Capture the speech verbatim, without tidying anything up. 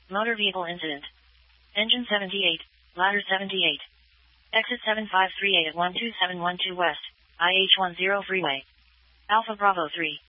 Motor vehicle incident. Engine seventy-eight, ladder seventy-eight. Exit seven five three eight at one two seven one two West, I H ten Freeway. Alpha Bravo three.